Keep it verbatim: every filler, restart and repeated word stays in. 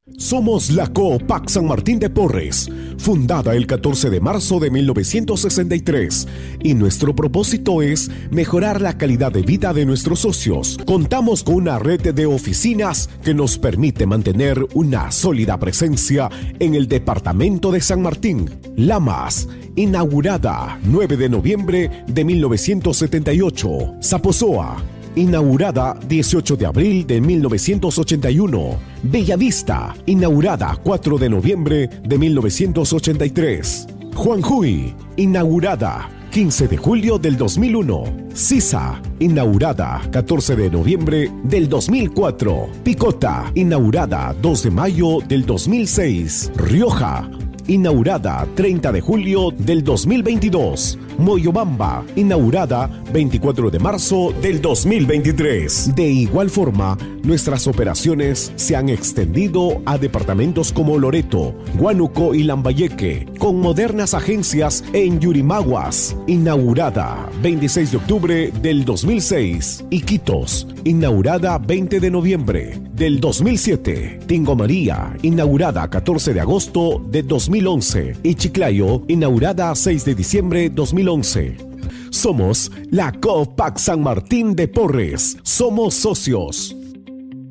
Somos la Coopac San Martín de Porres, fundada el catorce de marzo de mil novecientos sesenta y tres, y nuestro propósito es mejorar la calidad de vida de nuestros socios. Contamos con una red de oficinas que nos permite mantener una sólida presencia en el departamento de San Martín. Lamas, inaugurada nueve de noviembre de mil novecientos setenta y ocho. Zaposoa, inaugurada dieciocho de abril de mil novecientos ochenta y uno. Bellavista, inaugurada cuatro de noviembre de mil novecientos ochenta y tres. Juanjuy, inaugurada quince de julio del dos mil uno. Sisa, inaugurada catorce de noviembre del dos mil cuatro. Picota, inaugurada dos de mayo del dos mil seis. Rioja, inaugurada treinta de julio del dos mil veintidós. Moyobamba, inaugurada veinticuatro de marzo del dos mil veintitrés. De igual forma, nuestras operaciones se han extendido a departamentos como Loreto, Huánuco y Lambayeque, con modernas agencias en Yurimaguas, inaugurada veintiséis de octubre del dos mil seis. Iquitos, inaugurada veinte de noviembre del dos mil siete. Tingo María, inaugurada catorce de agosto de dos mil once. Y Chiclayo, inaugurada seis de diciembre de dos mil once. Somos la Coopac San Martín de Porres. Somos socios.